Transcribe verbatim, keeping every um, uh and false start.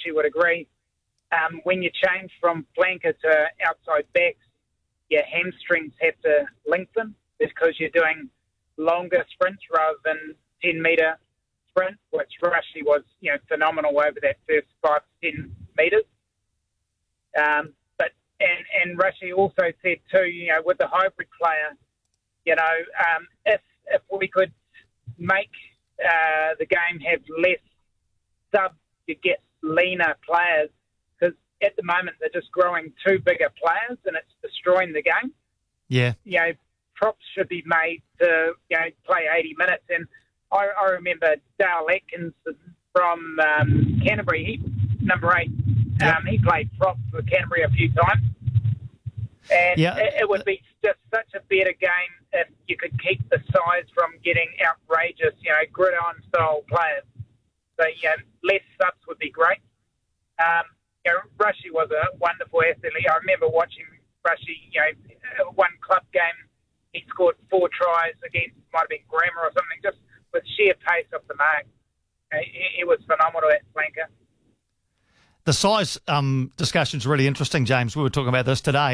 Rushy would agree. Um, when you change from flanker to outside backs, your hamstrings have to lengthen because you're doing longer sprints rather than ten metre sprint, which Rushy was, you know, phenomenal over that first five to ten metres. Um, but and and Rushy also said too, you know, with the hybrid player, you know, um, if if we could make uh, the game have less subs, you get leaner players, because at the moment they're just growing two bigger players and it's destroying the game. Yeah. You know, props should be made to, you know, play eighty minutes. And I, I remember Dale Atkins from um, Canterbury, he, number eight, yep. um, he played props for Canterbury a few times. And yeah. it, it would be just such a better game if you could keep the size from getting outrageous, you know, gridiron style players. So, you know, less subs would be great. Um, you know, Rushy was a wonderful athlete. I remember watching Rushy, you know, one club game, he scored four tries against, might have been Grammar or something, just with sheer pace off the mark. You know, he, he was phenomenal at flanker. The size um, discussion is really interesting, James. We were talking about this today.